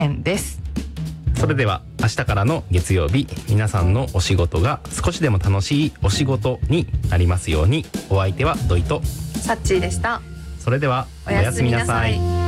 円です。 それでは明日からの月曜日、皆さんのお仕事が少しでも楽しいお仕事になりますように。お相手は土井とサッチーでした。 それではおやすみなさい。